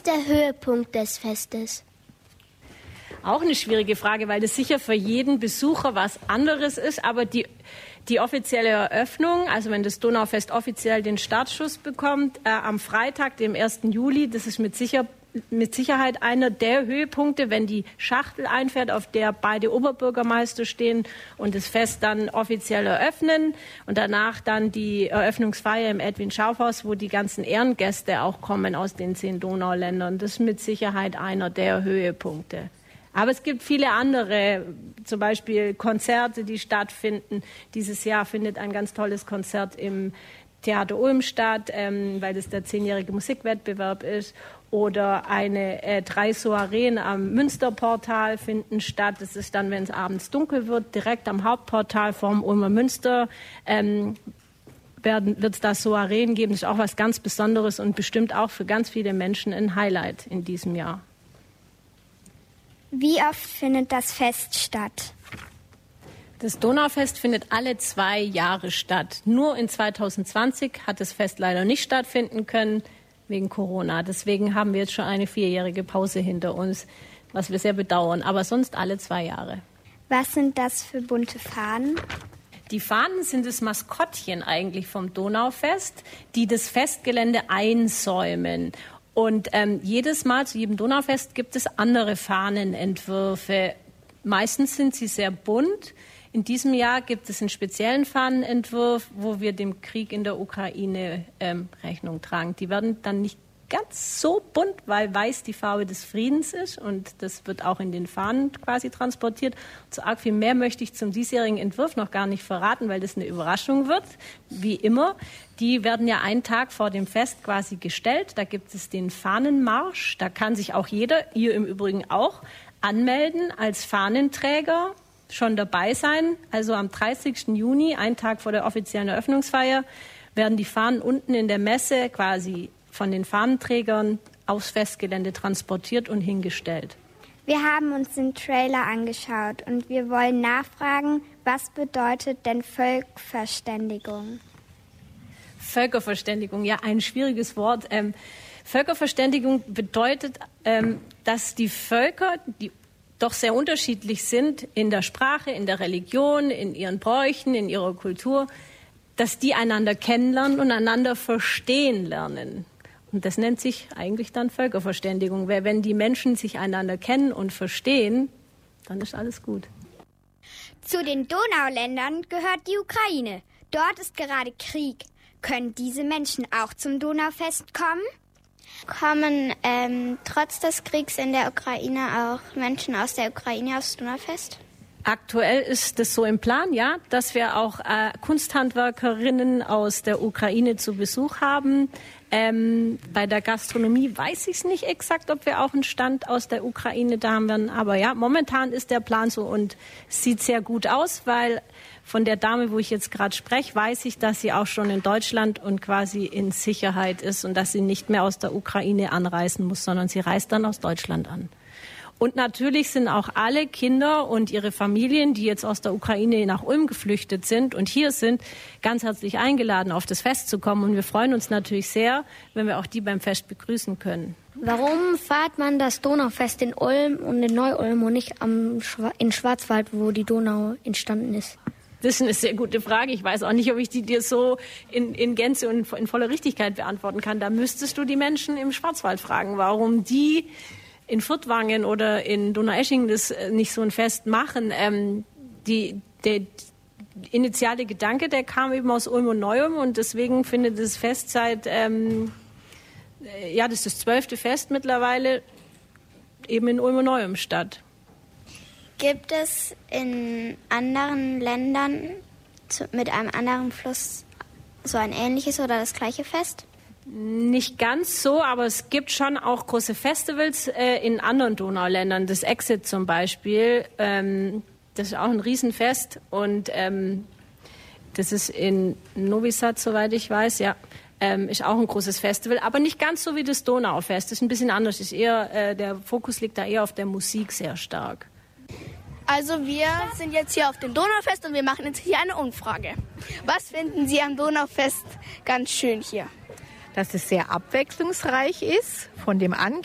der Höhepunkt des Festes? Auch eine schwierige Frage, weil das sicher für jeden Besucher was anderes ist. Aber die offizielle Eröffnung, also wenn das Donaufest offiziell den Startschuss bekommt, am Freitag, dem 1. Juli, das ist mit Sicherheit einer der Höhepunkte, wenn die Schachtel einfährt, auf der beide Oberbürgermeister stehen und das Fest dann offiziell eröffnen und danach dann die Eröffnungsfeier im Edwin-Schaufhaus, wo die ganzen Ehrengäste auch kommen aus den 10 Donauländern. Das ist mit Sicherheit einer der Höhepunkte. Aber es gibt viele andere, zum Beispiel Konzerte, die stattfinden. Dieses Jahr findet ein ganz tolles Konzert im Theater Ulm statt, weil das der 10-jährige Musikwettbewerb ist. Oder 3 Soireen am Münsterportal finden statt. Das ist dann, wenn es abends dunkel wird, direkt am Hauptportal vom Ulmer Münster. Wird es da Soireen geben. Das ist auch was ganz Besonderes und bestimmt auch für ganz viele Menschen ein Highlight in diesem Jahr. Wie oft findet das Fest statt? Das Donaufest findet alle 2 Jahre statt. Nur in 2020 hat das Fest leider nicht stattfinden können wegen Corona. Deswegen haben wir jetzt schon eine 4-jährige Pause hinter uns, was wir sehr bedauern. Aber sonst alle 2 Jahre. Was sind das für bunte Fahnen? Die Fahnen sind das Maskottchen eigentlich vom Donaufest, die das Festgelände einsäumen. Und jedes Mal zu jedem Donaufest gibt es andere Fahnenentwürfe. Meistens sind sie sehr bunt. In diesem Jahr gibt es einen speziellen Fahnenentwurf, wo wir dem Krieg in der Ukraine Rechnung tragen. Die werden dann nicht ganz so bunt, weil weiß die Farbe des Friedens ist und das wird auch in den Fahnen quasi transportiert. So arg viel mehr möchte ich zum diesjährigen Entwurf noch gar nicht verraten, weil das eine Überraschung wird, wie immer. Die werden ja einen Tag vor dem Fest quasi gestellt. Da gibt es den Fahnenmarsch. Da kann sich auch jeder, ihr im Übrigen auch, anmelden als Fahnenträger, schon dabei sein. Also am 30. Juni, einen Tag vor der offiziellen Eröffnungsfeier, werden die Fahnen unten in der Messe quasi von den Fahnenträgern aufs Festgelände transportiert und hingestellt. Wir haben uns den Trailer angeschaut und wir wollen nachfragen, was bedeutet denn Völkerverständigung? Völkerverständigung, ja, ein schwieriges Wort. Völkerverständigung bedeutet, dass die Völker, die doch sehr unterschiedlich sind in der Sprache, in der Religion, in ihren Bräuchen, in ihrer Kultur, dass die einander kennenlernen und einander verstehen lernen. Und das nennt sich eigentlich dann Völkerverständigung. Weil wenn die Menschen sich einander kennen und verstehen, dann ist alles gut. Zu den Donauländern gehört die Ukraine. Dort ist gerade Krieg. Können diese Menschen auch zum Donaufest kommen? Kommen trotz des Kriegs in der Ukraine auch Menschen aus der Ukraine aufs Donaufest? Aktuell ist es so im Plan, ja, dass wir auch Kunsthandwerkerinnen aus der Ukraine zu Besuch haben. Bei der Gastronomie weiß ich es nicht exakt, ob wir auch einen Stand aus der Ukraine da haben werden. Aber ja, momentan ist der Plan so und es sieht sehr gut aus, weil von der Dame, wo ich jetzt gerade spreche, weiß ich, dass sie auch schon in Deutschland und quasi in Sicherheit ist und dass sie nicht mehr aus der Ukraine anreisen muss, sondern sie reist dann aus Deutschland an. Und natürlich sind auch alle Kinder und ihre Familien, die jetzt aus der Ukraine nach Ulm geflüchtet sind und hier sind, ganz herzlich eingeladen, auf das Fest zu kommen. Und wir freuen uns natürlich sehr, wenn wir auch die beim Fest begrüßen können. Warum feiert man das Donaufest in Ulm und in Neu-Ulm und nicht in Schwarzwald, wo die Donau entstanden ist? Das ist eine sehr gute Frage. Ich weiß auch nicht, ob ich die dir so in Gänze und in voller Richtigkeit beantworten kann. Da müsstest du die Menschen im Schwarzwald fragen, warum die in Furtwangen oder in Donaueschingen das nicht so ein Fest machen. Der initiale Gedanke, der kam eben aus Ulm und Neu-Ulm und deswegen findet das Fest seit, das ist das 12. Fest mittlerweile, eben in Ulm und Neu-Ulm statt. Gibt es in anderen Ländern mit einem anderen Fluss so ein ähnliches oder das gleiche Fest? Nicht ganz so, aber es gibt schon auch große Festivals in anderen Donauländern. Das Exit zum Beispiel, das ist auch ein Riesenfest und das ist in Novi Sad, soweit ich weiß, ja, ist auch ein großes Festival, aber nicht ganz so wie das Donaufest. Das ist ein bisschen anders. Ist eher, der Fokus liegt da eher auf der Musik sehr stark. Also wir sind jetzt hier auf dem Donaufest und wir machen jetzt hier eine Umfrage. Was finden Sie am Donaufest ganz schön hier? Dass es sehr abwechslungsreich ist, von dem